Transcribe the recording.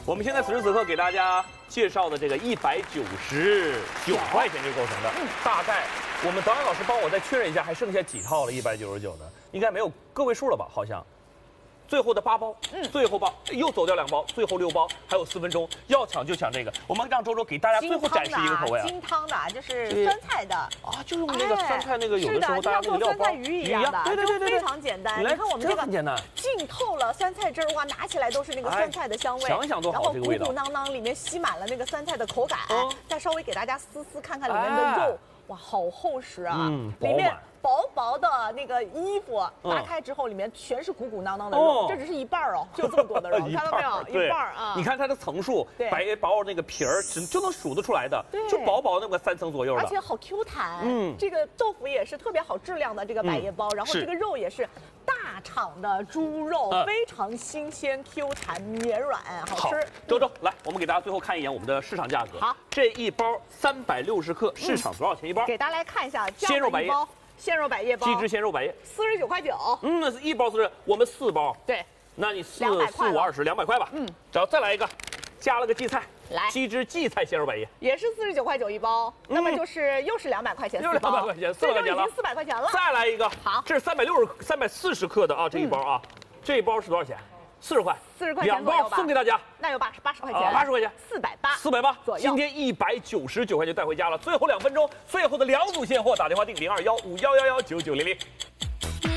我们现在此时此刻给大家介绍的这个199块钱就构成的，大概我们导演老师帮我再确认一下，还剩下几套了？199的，应该没有个位数了吧？好像。 最后的8包，最后又走掉2包，最后6包，还有4分钟，要抢就抢这个。我们让周周给大家最后展示一个口味啊， 金汤的，就是酸菜的啊，就用那个酸菜那个，有的时候大家那个料包酸菜鱼一样的，对，非常简单。你看我们这个很简单， 浸透了酸菜汁儿，哇，拿起来都是那个酸菜的香味， 想想多好，这个味道。 然后鼓鼓囊囊，里面吸满了那个酸菜的口感，再稍微给大家撕看看里面的肉，哇，好厚实啊，里面。 薄薄的那个衣服扒开之后，里面全是鼓鼓囊囊的肉，这只是一半哦，就这么多的肉，看到没有？一半啊！ 你看它的层数，白薄那个皮儿就能数得出来的，就薄薄那么3层左右的， 而且好 Q 弹。这个豆腐也是特别好质量的这个百叶包，然后这个肉也是大厂的猪肉，非常新鲜 Q 弹绵软，好吃。 周周来，我们给大家最后看一眼我们的市场价格。 好， 这一包360克，市场多少钱一包？ 给大家来看一下， 鲜肉百叶。 鲜肉百叶包， 鸡汁鲜肉百叶 49块9。 那是1包40，我们4包。 对， 那你4、5、20，200块吧。然后再来一个，加了个荠菜， 来鸡汁荠菜鲜肉百叶， 也是49块9一包。那么就是又是200块钱， 又是200块钱，400块钱了 ，400块钱了。 再来一个， 好， 这是340克的啊，这一包啊，这一包是多少钱？40块 ，40块钱 2包送给大家， 那有80块钱 ，80块钱 ，480 左右。今天199块就带回家了。最后2分钟，最后的2组现货，打电话订0215111990。